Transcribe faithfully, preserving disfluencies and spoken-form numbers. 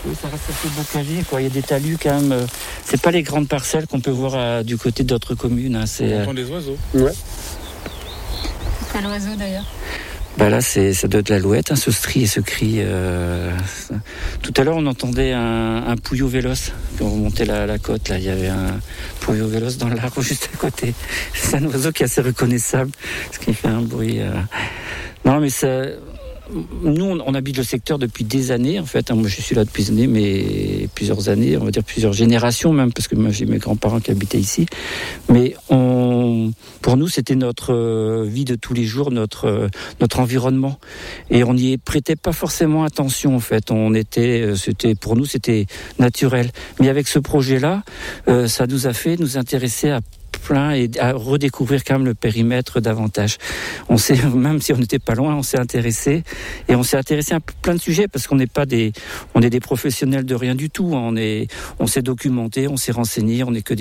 Oui, ça reste assez bocagé, quoi. Il y a des talus quand même. Euh, c'est pas les grandes parcelles qu'on peut voir euh, du côté d'autres communes. Hein. C'est, On entend des oiseaux. Ouais. C'est quel oiseau d'ailleurs? Bah là, c'est, ça doit être l'alouette, hein, ce strie et ce cri. Euh... Tout à l'heure, on entendait un, un pouillot véloce. Quand on remontait la, la côte, là, il y avait un pouillot véloce dans l'arbre juste à côté. C'est un oiseau qui est assez reconnaissable, parce qu'il fait un bruit. Euh... Non, mais ça... Nous, on, on habite le secteur depuis des années, en fait. Moi, je suis là depuis des années, mais plusieurs années, on va dire plusieurs générations même, parce que moi, j'ai mes grands-parents qui habitaient ici. Mais on, pour nous, c'était notre euh, vie de tous les jours, notre euh, notre environnement, et on n'y prêtait pas forcément attention, en fait. On était, c'était pour nous, c'était naturel. Mais avec ce projet-là, euh, ça nous a fait nous intéresser à plein et à redécouvrir quand même le périmètre davantage. On s'est, même si on n'était pas loin, on s'est intéressé et on s'est intéressé à plein de sujets parce qu'on n'est pas des, on est des professionnels de rien du tout. On est, on s'est documenté, on s'est renseigné, on n'est que des